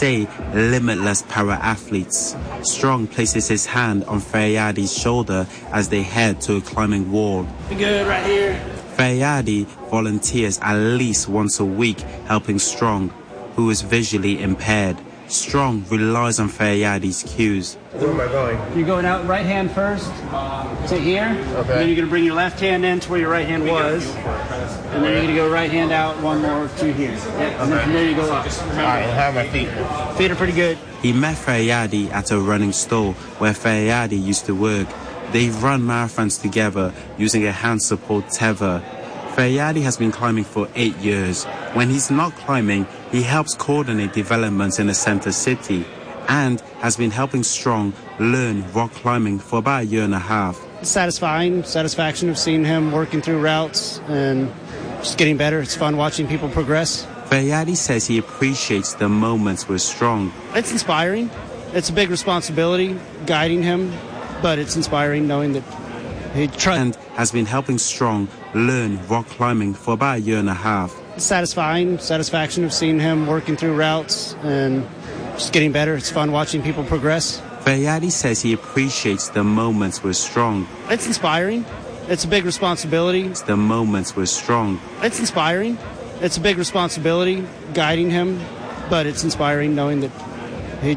say limitless para-athletes. Strong places his hand on Feryadi's shoulder as they head to a climbing wall. Be good right here. Feryadi volunteers at least once a week helping Strong, who is visually impaired. Strong relies on Feryadi's cues. Where am I going? You're going out right hand first to here. Okay. And then you're going to bring your left hand in to where your right hand was. And then you're going to go right hand out one more to here. Yep. And then from there you go up. All right, how are my feet? Feet are pretty good. He met Feryadi at a running store where Feryadi used to work. They run marathons together using a hand support tether. Feryadi has been climbing for 8 years. When he's not climbing, he helps coordinate developments in the center city and has been helping Strong learn rock climbing for about a year and a half. Satisfaction of seeing him working through routes and just getting better. It's fun watching people progress. Feryadi says he appreciates the moments with Strong. It's inspiring. It's a big responsibility guiding him, but it's inspiring knowing that he trusts and has been helping Strong learn rock climbing for about a year and a half. Satisfaction of seeing him working through routes and just getting better. It's fun watching people progress. Feryadi says he appreciates the moments with Strong. It's inspiring. It's a big responsibility. It's the moments with Strong. It's inspiring. It's a big responsibility guiding him, but it's inspiring knowing that he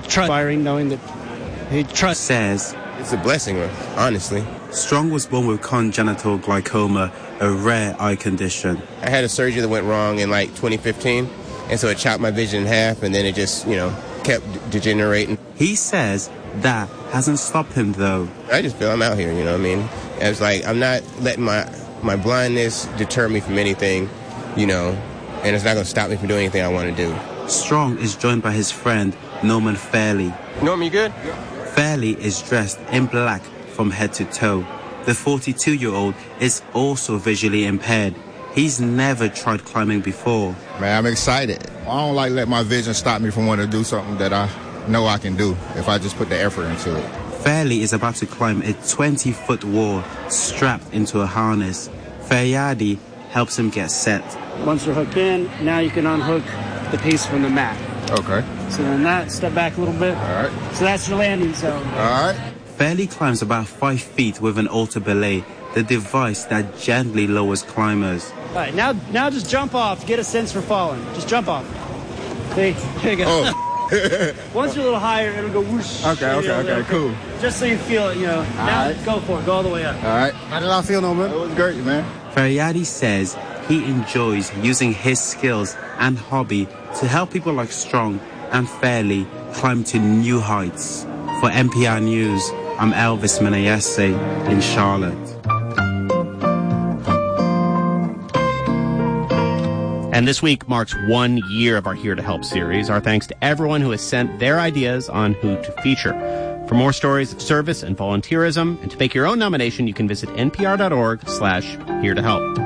trusts. Says it's a blessing, honestly. Strong was born with congenital glaucoma, a rare eye condition. I had a surgery that went wrong in like 2015, and so it chopped my vision in half, and then it just, kept degenerating. He says that hasn't stopped him, though. I just feel I'm out here, It's like I'm not letting my blindness deter me from anything, and it's not going to stop me from doing anything I want to do. Strong is joined by his friend, Norman Fairley. Norman, you good? Fairley is dressed in black from head to toe. The 42-year-old is also visually impaired. He's never tried climbing before. Man, I'm excited. I don't let my vision stop me from wanting to do something that I know I can do if I just put the effort into it. Fairley is about to climb a 20-foot wall strapped into a harness. Feryadi helps him get set. Once you're hooked in, now you can unhook the piece from the mat. Okay. So then step back a little bit. All right. So that's your landing zone. All right. Fairley climbs about 5 feet with an alto belay, the device that gently lowers climbers. All right, now just jump off. Get a sense for falling. Just jump off. See? Here you go. Oh. Once you're a little higher, it'll go whoosh. Okay, cool. Just so you feel it, Now right. Go for it. Go all the way up. All right. How did I feel, Norman? It was great, man. Feryadi says he enjoys using his skills and hobby to help people like Strong and Fairley climb to new heights. For NPR News, I'm Elvis Menayese in Charlotte. And this week marks 1 year of our Here to Help series. Our thanks to everyone who has sent their ideas on who to feature. For more stories of service and volunteerism, and to make your own nomination, you can visit npr.org/here to help.